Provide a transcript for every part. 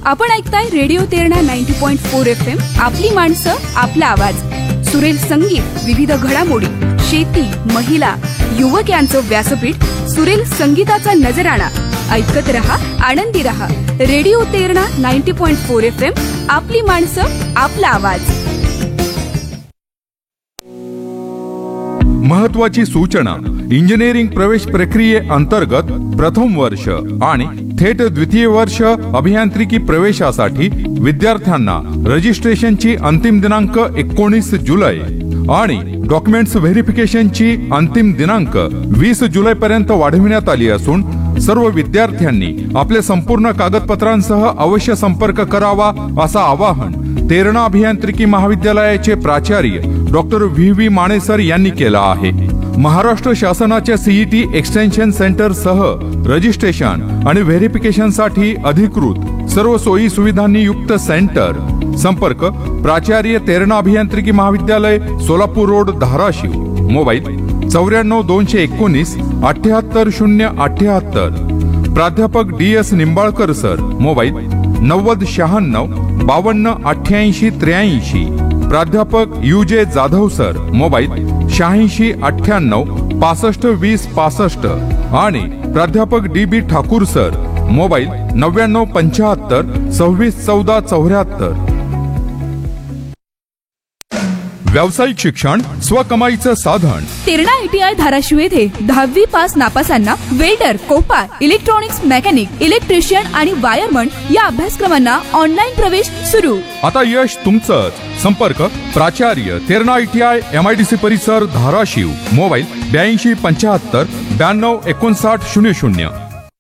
आपण ऐकताय radio Terna 90.4 FM. आपली माणसं, आपला आवाज. सुरेल संगीत, विविध घडामोडी, शेती, महिला, युवक यांचं व्यासपीठ. सुरेल संगीताचा नजराणा. ऐकत रहा, आनंदी रहा. Radio Terna 90.4 FM. आपली माणसं, आपला आवाज. महत्वाची सूचना. इंजिनिअरिंग प्रवेश प्रक्रियेअंतर्गत प्रथम वर्ष आणि थेट द्वितीय वर्ष अभियांत्रिकी प्रवेशासाठी विद्यार्थ्यांना रजिस्ट्रेशनची अंतिम दिनांक 19 जुलै आणि डॉक्युमेंट्स व्हेरिफिकेशनची अंतिम दिनांक 20 जुलैपर्यंत वाढविण्यात आली असून सर्व विद्यार्थ्यांनी आपले संपूर्ण कागदपत्रांसह अवश्य संपर्क करावा असं आवाहन तेरणा अभियांत्रिकी महाविद्यालयाचे प्राचार्य डॉक्टर व्ही माने सर यांनी केलं आहे. महाराष्ट्र शासनाच्या सीईटी एक्सटेन्शन सेंटर सह रजिस्ट्रेशन आणि व्हेरिफिकेशनसाठी अधिकृत सर्व सोयी सुविधांनी युक्त सेंटर. संपर्क प्राचार्य तेरणा अभियांत्रिकी महाविद्यालय, सोलापूर रोड, धाराशिव. मोबाईल 94 219 78078. प्राध्यापक DS निंबाळकर सर. मोबाईल 90 96 52 88 83. प्राध्यापक UJ जाधव सर. मोबाईल 86 98 65 20 65 आणि प्राध्यापक DB ठाकूर सर. मोबाईल 99 75 26 14 74. व्यावसायिक शिक्षण स्वकमाईचं साधन. तेरणा ITI धाराशिव येथे 10वी pass नापासांना welder, Copa, electronics mechanic, electrician आणि वायरमन या अभ्यासक्रमांना ऑनलाईन प्रवेश सुरू. आता यश तुमचंच. संपर्क प्राचार्य तेरणा ITI MIDC परिसर, धाराशिव. मोबाईल 82 75 92 59 00.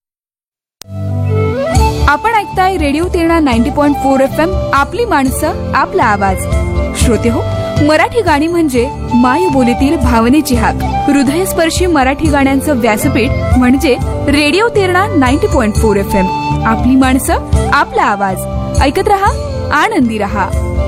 आपण ऐकताय रेडिओ तेरणा 90.4 FM. आपली माणसं, आपला आवाज. श्रोते हो, मराठी गाणी म्हणजे मायबोलीतील भावनेची हाक. हृदयस्पर्शी मराठी गाण्यांचं व्यासपीठ म्हणजे रेडिओ तेरणा 90.4 FM. आपली माणसं, आपला आवाज. ऐकत रहा, आनंदी रहा.